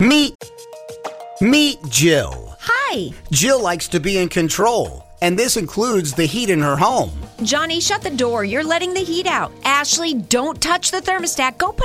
Meet Jill. Hi. Jill likes to be in control, and this includes the heat in her home. Johnny, shut the door. You're letting the heat out. Ashley, don't touch the thermostat. Go put